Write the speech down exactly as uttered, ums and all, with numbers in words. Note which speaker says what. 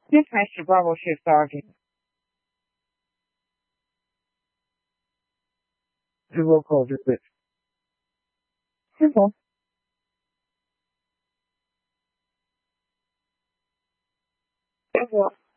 Speaker 1: Dispatcher Bravo Shift Sergeant. The roll call visit. Simple. Simple.